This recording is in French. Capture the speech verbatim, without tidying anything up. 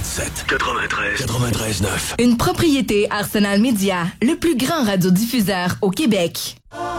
quatre-vingt-dix-sept, quatre-vingt-treize, quatre-vingt-treize neuf. Une propriété Arsenal Média, le plus grand radiodiffuseur au Québec.